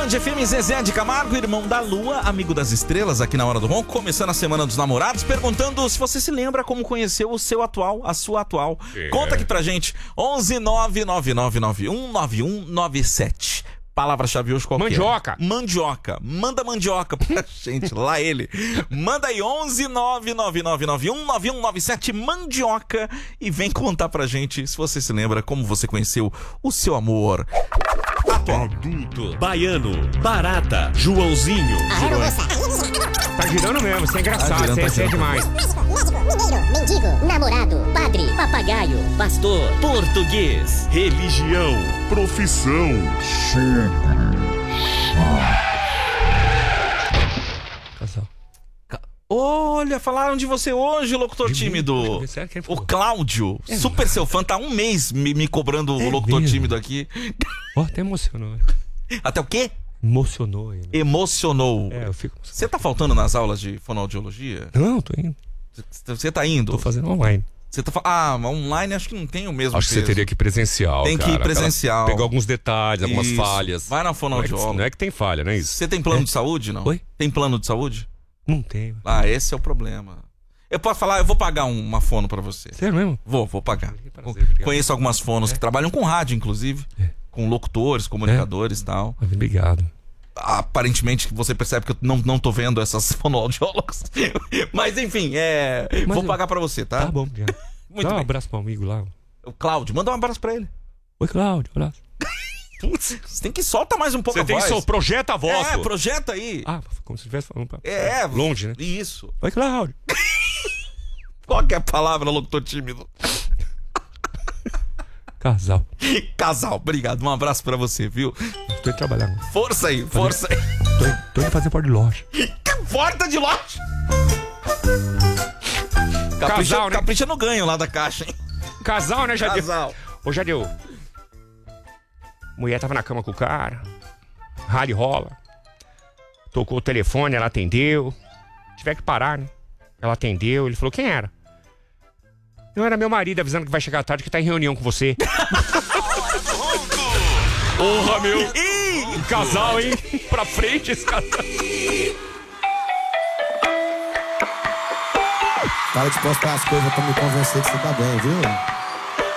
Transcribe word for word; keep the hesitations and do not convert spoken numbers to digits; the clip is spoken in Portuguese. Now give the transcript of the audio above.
Band F M, Zezé de Camargo, irmão da Lua, amigo das estrelas, aqui na Hora do Ronco, começando a Semana dos Namorados, perguntando se você se lembra como conheceu o seu atual, a sua atual. É. Conta aqui pra gente, onze nove nove nove nove um nove um nove sete. Palavra-chave hoje qual que é? Mandioca. Mandioca. Manda mandioca pra gente, lá ele. Manda aí, onze nove nove nove nove um nove um nove sete, mandioca, e vem contar pra gente se você se lembra como você conheceu o seu amor atual. Adulto, baiano, barata, Joãozinho. Tá girando mesmo, isso é engraçado, Tá girando, isso tá é girando. demais. Médico, mineiro, mendigo, namorado, padre, papagaio, pastor, Português, religião, profissão. Casal. Olha, falaram de você hoje, locutor De mim? tímido. Sério, quem O falou? Cláudio, É super seu fã, tá há um mês me, me cobrando o É locutor mesmo? tímido aqui. Ó, até emocionou. Até o quê? Emocionou ele. Emocionou. É, eu fico... Você tá faltando nas aulas de fonoaudiologia? Não, tô indo. Você tá indo? Tô fazendo online. Você tá fa... Ah, online acho que não tem o mesmo Acho que peso. você teria que ir presencial, Tem que ir cara. presencial. Pegar alguns detalhes, algumas Isso. falhas. Vai na Não é, que, fonoaudióloga. não é que tem falha, não é isso? Você tem plano de saúde, não? Oi? Tem plano de saúde? Não tem. Ah, esse é o problema. Eu posso falar, eu vou pagar um- uma fono pra você. Sério mesmo? Vou, vou pagar. Que prazer, obrigado. Conheço algumas fonos que trabalham com rádio, inclusive. É. Com locutores, comunicadores e tal. Obrigado. Aparentemente você percebe que eu não, não tô vendo essas fonoaudiólogas. Mas enfim, é. Mas vou eu- pagar pra você, tá? Tá bom, obrigado. Muito Dá um bem. abraço pro amigo lá. O Cláudio, manda um abraço pra ele. Oi, Cláudio, abraço. Putz, você tem que soltar mais um pouco Você a tem voz. só projeta a voz. É, pô. projeta aí. Ah, como se estivesse falando pra... É, longe, né? Isso. Oi, Cláudio. Qual que é a palavra, locutor tímido? Casal. Casal, obrigado. Um abraço pra você, viu? Tô indo trabalhar agora. Força aí, força aí. Tô, indo- tô indo fazer porta de loja. Porta de loja. Capricha, Casal, né? capricha no ganho lá da caixa, hein? Casal, né, Jadeu? Casal. Ô, Jadeu. Mulher tava na cama com o cara. Rally rola. Tocou o telefone, ela atendeu. Tiver que parar, né? Ela atendeu, ele falou, quem era? Não, era meu marido avisando que vai chegar tarde, que tá em reunião com você. Porra, meu. Ih, casal, hein? Pra frente esse casal. Para de postar as coisas pra me convencer que você tá bem, viu?